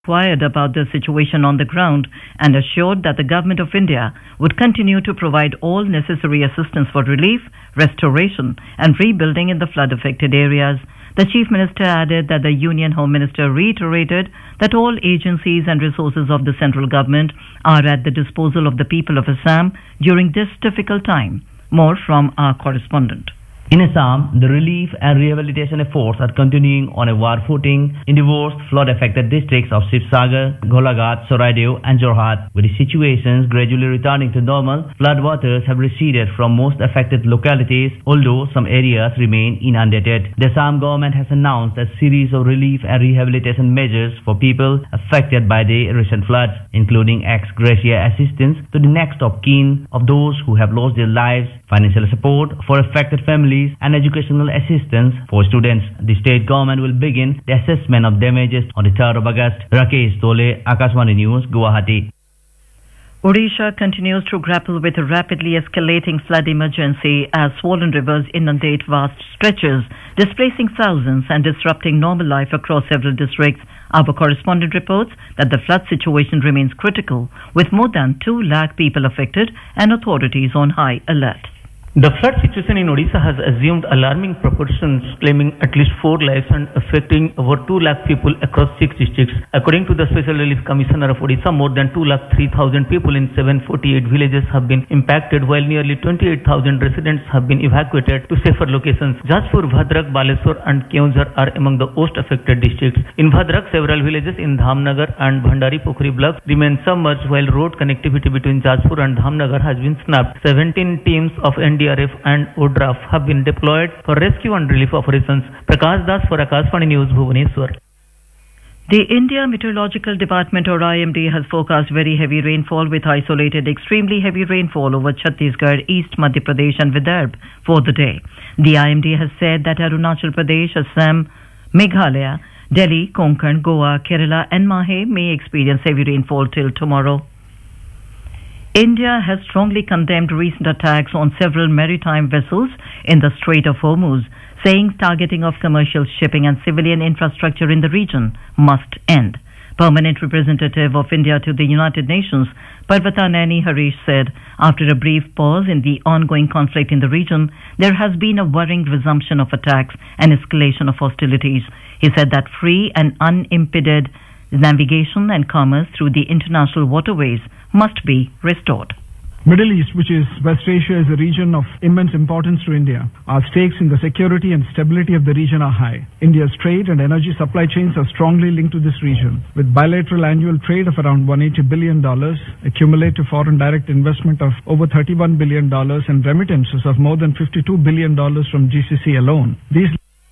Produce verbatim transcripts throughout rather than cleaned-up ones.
inquired about the situation on the ground and assured that the Government of India would continue to provide all necessary assistance for relief, restoration and rebuilding in the flood-affected areas. The Chief Minister added that the Union Home Minister reiterated that all agencies and resources of the central government are at the disposal of the people of Assam during this difficult time. More from our correspondent. In Assam, the relief and rehabilitation efforts are continuing on a war footing in the worst flood-affected districts of Sibsagar, Golaghat, Soraideo and Jorhat. With the situations gradually returning to normal, floodwaters have receded from most affected localities, although some areas remain inundated. The Assam government has announced a series of relief and rehabilitation measures for people affected by the recent floods, including ex gratia assistance to the next of kin of those who have lost their lives, financial support for affected families, and educational assistance for students. The state government will begin the assessment of damages on the third of August. Rakesh Tole, Akashvani News, Guwahati. Odisha continues to grapple with a rapidly escalating flood emergency as swollen rivers inundate vast stretches, displacing thousands and disrupting normal life across several districts. Our correspondent reports that the flood situation remains critical, with more than two lakh people affected and authorities on high alert. The flood situation in Odisha has assumed alarming proportions, claiming at least four lives and affecting over two lakh people across six districts. According to the Special Relief Commissioner of Odisha, more than two lakh three thousand people in seven hundred forty-eight villages have been impacted, while nearly twenty-eight thousand residents have been evacuated to safer locations. Jajpur, Bhadrak, Baleswar and Keonjhar are among the worst affected districts. In Bhadrak, several villages in Dhamnagar and Bhandari Pokhari blocks remain submerged, while road connectivity between Jajpur and Dhamnagar has been snapped. seventeen teams of N D R F and O D R A F have been deployed for rescue and relief operations. Prakash Das for Akashvani News, Bhubaneswar. The India Meteorological Department or I M D has forecast very heavy rainfall with isolated extremely heavy rainfall over Chhattisgarh, East Madhya Pradesh and Vidarbha for the day. The I M D has said that Arunachal Pradesh, Assam, Meghalaya, Delhi, Konkan, Goa, Kerala and Mahe may experience heavy rainfall till tomorrow. India has strongly condemned recent attacks on several maritime vessels in the Strait of Hormuz, saying targeting of commercial shipping and civilian infrastructure in the region must end. Permanent representative of India to the United Nations, Parvata Naini Harish said, after a brief pause in the ongoing conflict in the region, there has been a worrying resumption of attacks and escalation of hostilities. He said that free and unimpeded navigation and commerce through the international waterways must be restored. Middle East, which is West Asia, is a region of immense importance to India. Our stakes in the security and stability of the region are high. India's trade and energy supply chains are strongly linked to this region. With bilateral annual trade of around one hundred eighty billion dollars, accumulative foreign direct investment of over thirty-one billion dollars and remittances of more than fifty-two billion dollars from G C C alone, these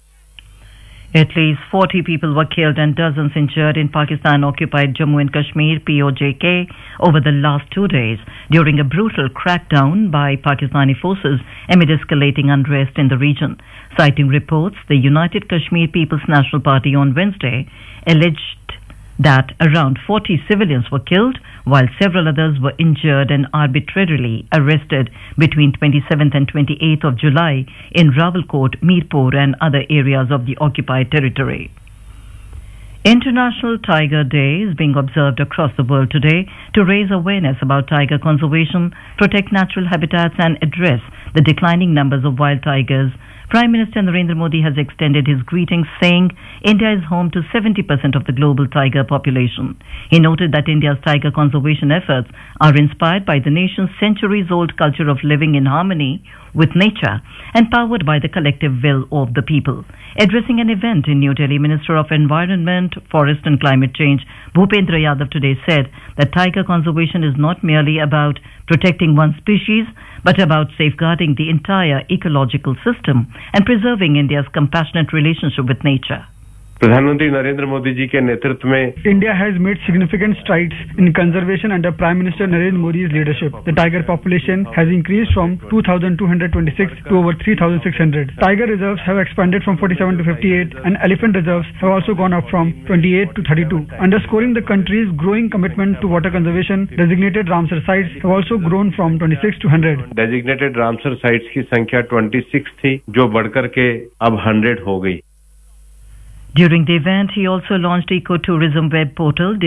At least forty people were killed and dozens injured in Pakistan-occupied Jammu and Kashmir P O J K over the last two days during a brutal crackdown by Pakistani forces amid escalating unrest in the region. Citing reports, the United Kashmir People's National Party on Wednesday alleged that around forty civilians were killed while several others were injured and arbitrarily arrested between twenty-seventh and twenty-eighth of July in Rawalkot, Mirpur and other areas of the occupied territory. International Tiger Day is being observed across the world today to raise awareness about tiger conservation, protect natural habitats and address the declining numbers of wild tigers. Prime Minister Narendra Modi has extended his greetings, saying India is home to seventy percent of the global tiger population. He noted that India's tiger conservation efforts are inspired by the nation's centuries-old culture of living in harmony with nature and powered by the collective will of the people. Addressing an event in New Delhi, Minister of Environment, Forest and Climate Change Bhupendra Yadav today said that tiger conservation is not merely about protecting one species, but about safeguarding the entire ecological system and preserving India's compassionate relationship with nature. प्रधानमंत्री नरेंद्र मोदी जी के नेतृत्व में India has made significant strides in conservation under Prime Minister Narendra Modi's leadership. The tiger population has increased from two thousand two hundred twenty-six to over three thousand six hundred. Tiger reserves have expanded from forty-seven to fifty-eight, and elephant reserves have also gone up from twenty-eight to thirty-two. Underscoring the country's growing commitment to water conservation, designated Ramsar sites have also grown from twenty-six to one hundred. Designated Ramsar sites की संख्या छब्बीस थी, जो बढ़कर के अब one hundred हो गई. During the event, he also launched ecotourism web portal